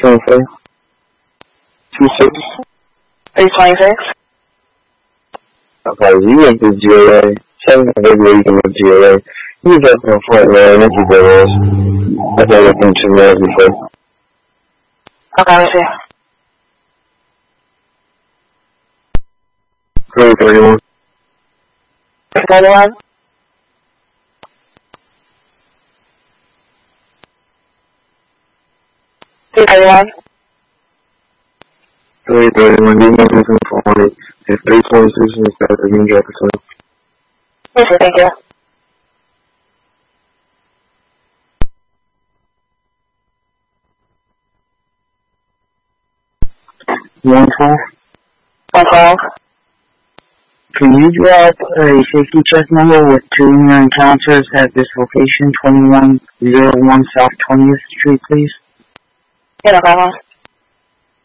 326. 326. Okay, you went to GLA. Technically, you can go to GLA. You was up in Fort Wayne, that's what that was. I thought it been 2 minutes before. Okay, let's see. 331. 331. 331. 331. You know this information. It's 326 and stuff. You can get it to me. Yes, sir, thank you. One call. 112. Can you drop a safety check number with 2 new encounters at this location, 2101 South 20th Street, please? Yeah, no problem.